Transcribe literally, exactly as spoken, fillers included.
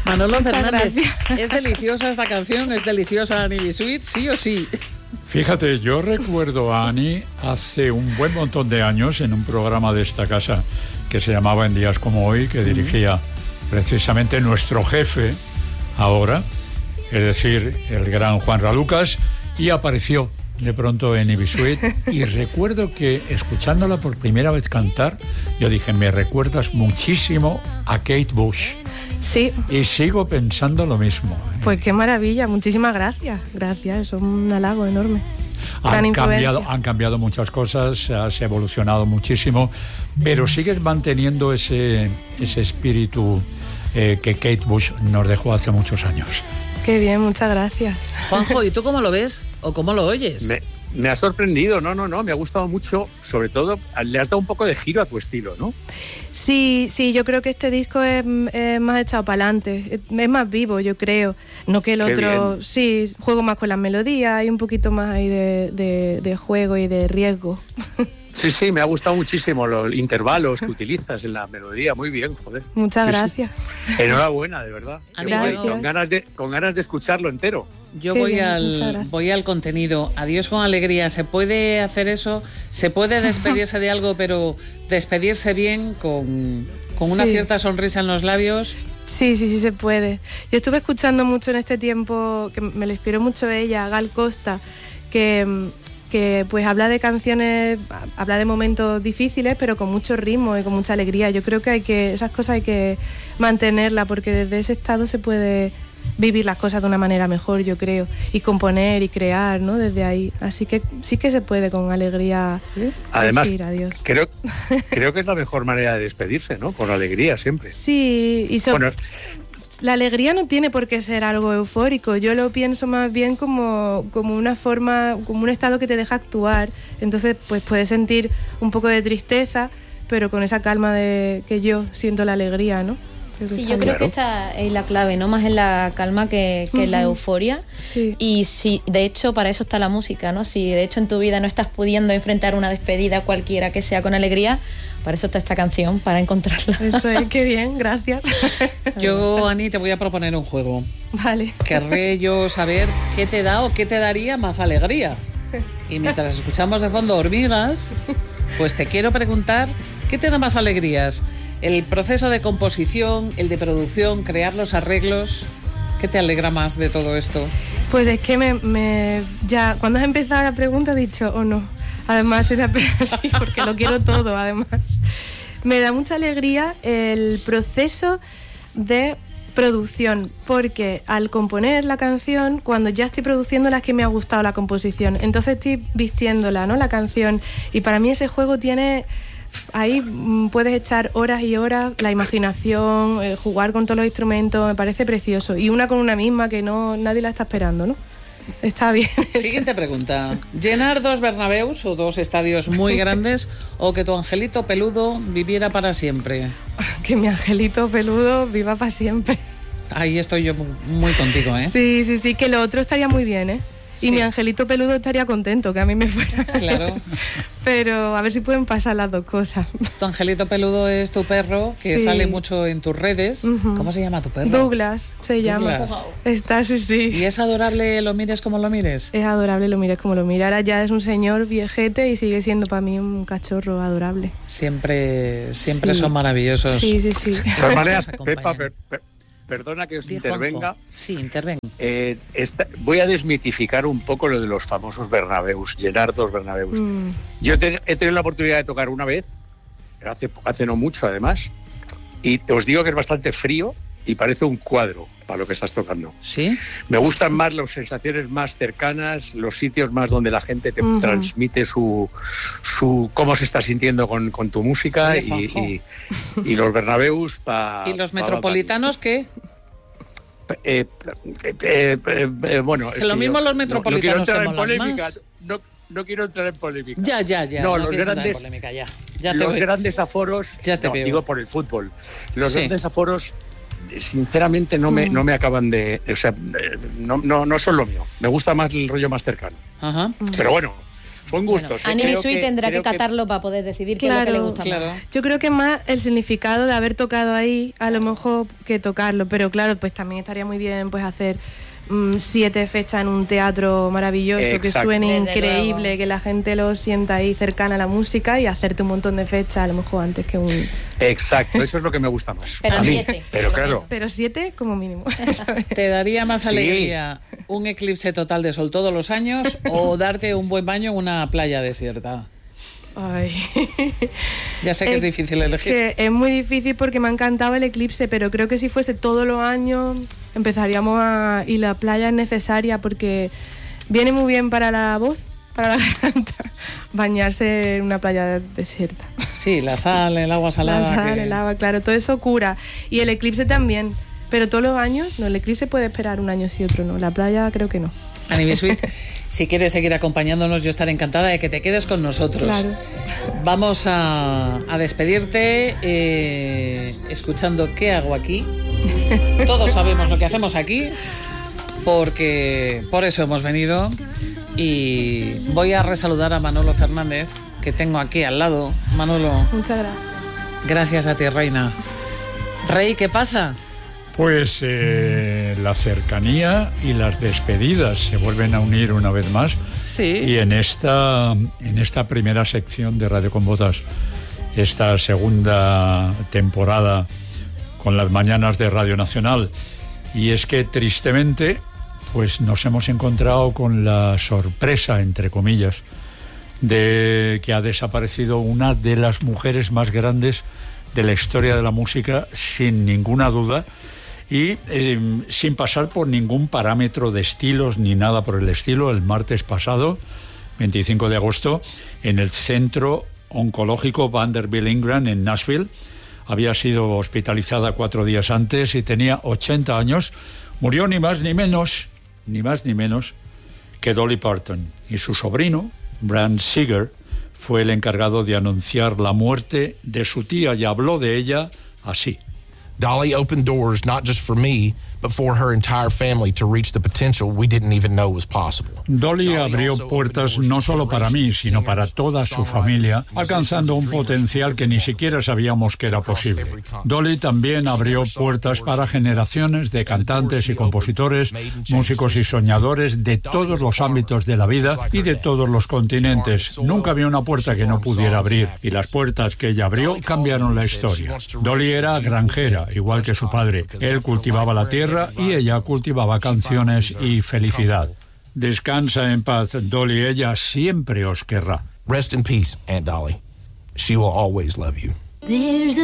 Manolo Muchas Fernández, gracias. es deliciosa esta canción, es deliciosa Annie Bisuit, sí o sí. Fíjate, yo recuerdo a Annie hace un buen montón de años en un programa de esta casa que se llamaba En Días Como Hoy, que dirigía precisamente nuestro jefe ahora, es decir, el gran Juan Ralucas, y apareció de pronto en Ibisuit y recuerdo que escuchándola por primera vez cantar, yo dije, me recuerdas muchísimo a Kate Bush. Sí. Y sigo pensando lo mismo. ¿eh? Pues qué maravilla, muchísimas gracias. Gracias, eso es un halago enorme. Han cambiado, han cambiado muchas cosas, se ha, se ha evolucionado muchísimo, pero sigues manteniendo ese, ese espíritu eh, que Kate Bush nos dejó hace muchos años. Qué bien, muchas gracias. Juanjo, ¿y tú cómo lo ves o cómo lo oyes? Me, me ha sorprendido, no, no, no, me ha gustado mucho, sobre todo, le has dado un poco de giro a tu estilo, ¿no? Sí, sí, yo creo que este disco es, es más echado para adelante, es, es más vivo, yo creo. No que el Qué otro, bien. sí, juego más con las melodías, hay un poquito más ahí de, de, de juego y de riesgo. Sí, sí, me ha gustado muchísimo los intervalos que utilizas en la melodía, muy bien, joder. Muchas Sí, sí. gracias. Enhorabuena, de verdad. Yo voy Gracias. con ganas de, con ganas de escucharlo entero. Yo Qué voy bien, muchas al gracias. voy al contenido. Adiós con alegría. ¿Se puede hacer eso? ¿Se puede despedirse de algo, pero despedirse bien con, con una Sí. cierta sonrisa en los labios? Sí, sí, sí se puede. Yo estuve escuchando mucho en este tiempo, que me lo inspiró mucho ella, Gal Costa, que, que pues habla de canciones, habla de momentos difíciles, pero con mucho ritmo y con mucha alegría. Yo creo que hay que esas cosas hay que mantenerlas, porque desde ese estado se puede vivir las cosas de una manera mejor, yo creo, y componer y crear, ¿no? Desde ahí. Así que sí que se puede con alegría Además, decir adiós. creo, creo que es la mejor manera de despedirse, ¿no? Con alegría siempre. Sí, y so- Bueno, la alegría no tiene por qué ser algo eufórico. Yo lo pienso más bien como, como una forma, como un estado que te deja actuar. Entonces, pues puedes sentir un poco de tristeza, pero con esa calma de que yo siento la alegría, ¿no? Creo que Sí, está yo bien. creo que esta es la clave, ¿no? Más en la calma que, que en la Ujú. euforia. Sí. Y si, de hecho, para eso está la música, ¿no? Si de hecho en tu vida no estás pudiendo enfrentar una despedida cualquiera que sea con alegría, para eso está esta canción, para encontrarla. Eso es, qué bien, gracias. Yo, Ani, te voy a proponer un juego. Vale. Querré yo saber qué te da o qué te daría más alegría. Y mientras escuchamos de fondo Hormigas, pues te quiero preguntar, ¿qué te da más alegrías? El proceso de composición, el de producción, crear los arreglos, ¿qué te alegra más de todo esto? Pues es que me, me ya cuando has empezado la pregunta he dicho, oh no. Además era así porque lo quiero todo, además. Me da mucha alegría el proceso de producción, porque al componer la canción, cuando ya estoy produciéndola es que me ha gustado la composición. Entonces estoy vistiéndola, ¿no? La canción. Y para mí ese juego tiene... Ahí mm, puedes echar horas y horas, la imaginación, eh, jugar con todos los instrumentos, me parece precioso. Y una con una misma que no nadie la está esperando, ¿no? Está bien. Siguiente pregunta. ¿Llenar dos Bernabéus o dos estadios muy grandes o que tu angelito peludo viviera para siempre? Que mi angelito peludo viva para siempre. Ahí estoy yo muy contigo, ¿eh? Sí, sí, sí, que lo otro estaría muy bien, ¿eh? Y Sí. mi angelito peludo estaría contento, que a mí me fuera. Claro. Pero a ver si pueden pasar las dos cosas. Tu angelito peludo es tu perro, que Sí. sale mucho en tus redes. Ujú. ¿Cómo se llama tu perro? Douglas se llama. Douglas. Está, sí, sí. ¿Y es adorable, lo mires como lo mires? Es adorable, lo mires como lo mira. Ahora ya es un señor viejete y sigue siendo para mí un cachorro adorable. Siempre, siempre Sí. son maravillosos. Sí, sí, sí. de todas maneras, Nos acompañan. Pepa, per- per- perdona que os Di, intervenga. Juanjo. Sí, interven. Eh, esta- voy a desmitificar un poco lo de los famosos Bernabéus, llenar dos Bernabéus. Mm. Yo te- he tenido la oportunidad de tocar una vez, hace, hace no mucho además, y os digo que es bastante frío y parece un cuadro para lo que estás tocando. ¿Sí? Me gustan más las sensaciones más cercanas, los sitios más donde la gente te Ujú. transmite su, su cómo se está sintiendo con, con tu música Oye, y, Juanjo. y, y los Bernabéus para... ¿Y los metropolitanos qué? Eh, eh, eh, eh, bueno, Que es lo mismo yo los no- metropolitanos no, quiero entrar te en molan polémica, más. no, no quiero entrar en polémica. Ya, ya, ya. No, los quieres entrar en grandes- polémica, ya. Ya te los veo. grandes aforos, Ya te no, veo. digo por el fútbol, los Sí. grandes aforos sinceramente no me, Mm. no me acaban de, o sea, eh, no, no, no son lo mío, me gusta más el rollo más cercano. Ajá. Pero bueno, Son gustos. Bueno, ¿eh? Annie Creo Biscuit que- tendrá que creo que- catarlo para poder decidir qué Claro, es lo que le gusta claro. más. Yo creo que más el significado de haber tocado ahí, a lo mejor que tocarlo, pero claro, pues también estaría muy bien pues hacer mm, siete fechas en un teatro maravilloso, que Exacto. suene Desde increíble, luego. que la gente lo sienta ahí cercana a la música y hacerte un montón de fechas, a lo mejor antes que un... Exacto, eso es lo que me gusta más. Pero a mí. siete, Pero por lo claro, menos. Pero siete como mínimo. ¿sabes? ¿Te daría más Sí. alegría un eclipse total de sol todos los años o darte un buen baño en una playa desierta? Ay. Ya sé que es difícil elegir. Que es muy difícil porque me ha encantado el eclipse, pero creo que si fuese todos los años empezaríamos a... Y la playa es necesaria porque viene muy bien para la voz, para la garganta, bañarse en una playa desierta. Sí, la sal, el agua salada. La sal, que- el agua, claro, todo eso cura. Y el eclipse también. Pero todos los años, no, el eclipse puede esperar un año sí, otro no. La playa creo que no. Annie Biscuit, si quieres seguir acompañándonos, yo estaré encantada de que te quedes con nosotros. Claro. Vamos a, a despedirte eh, escuchando ¿Qué hago aquí? Todos sabemos lo que hacemos aquí, porque por eso hemos venido. Y voy a resaludar a Manolo Fernández, que tengo aquí al lado. Manolo, Muchas gracias. gracias a ti, reina. Rey, ¿qué pasa? Pues eh, la cercanía y las despedidas se vuelven a unir una vez más. Sí. Y en esta, en esta primera sección de Radio con Botas, esta segunda temporada con las mañanas de Radio Nacional. Y es que tristemente, pues nos hemos encontrado con la sorpresa, entre comillas, de que ha desaparecido una de las mujeres más grandes de la historia de la música, sin ninguna duda, y eh, sin pasar por ningún parámetro de estilos ni nada por el estilo. El martes pasado, veinticinco de agosto, en el Centro Oncológico Vanderbilt Ingram en Nashville, había sido hospitalizada cuatro días antes y tenía ochenta años. Murió ni más ni menos, ni más ni menos que Dolly Parton. Y su sobrino, Brand Seeger, fue el encargado de anunciar la muerte de su tía y habló de ella así. Dolly opened doors not just for me, but for her entire family to reach the potential we didn't even know was possible. Dolly abrió puertas no solo para mí, sino para toda su familia, alcanzando un potencial que ni siquiera sabíamos que era posible. Dolly también abrió puertas para generaciones de cantantes y compositores, músicos y soñadores de todos los ámbitos de la vida y de todos los continentes. Nunca había una puerta que no pudiera abrir, y las puertas que ella abrió cambiaron la historia. Dolly era granjera, igual que su padre. Él cultivaba la tierra y ella cultivaba canciones y felicidad. Descansa en paz, Dolly. Ella siempre os querrá. Rest in peace, Aunt Dolly. She will always love you. There's